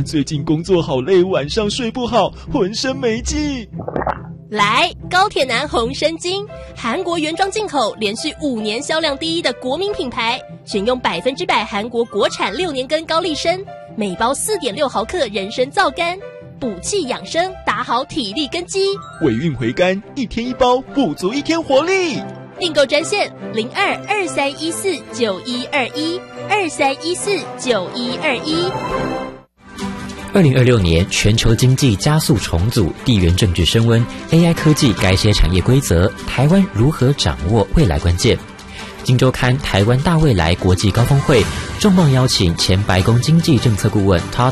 最近工作好累，晚上睡不好，浑身没劲。 来，高铁男红参精，韩国原装进口，连续5年销量第一的国民品牌，选用100%韩国国产6年根高丽参，每包4.6毫克人参皂苷，补气养生，打好体力根基。 尾韵回甘，1天1包，补足1天活力。 订购专线02-2314-9121，2314-9121。 2026年全球经济加速重组，地缘政治升温 ，AI 科技改写产业规则，台湾如何掌握未来关键？今周刊台湾大未来国际高峰会重磅邀请前白宫经济政策顾问